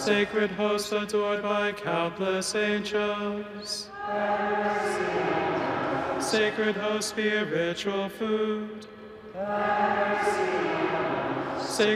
Sacred host adored by countless angels. Sacred host, spiritual food. Sacred